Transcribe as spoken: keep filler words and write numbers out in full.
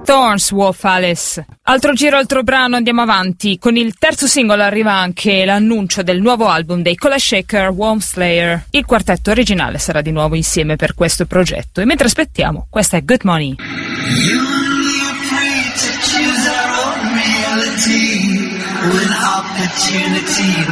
Thorns, Wolf Alice. Altro giro, altro brano, andiamo avanti. Con il terzo singolo arriva anche l'annuncio del nuovo album dei Kula Shaker, Womb Slayer. Il quartetto originale sarà di nuovo insieme per questo progetto. E mentre aspettiamo, questa è Good Money. With opportunity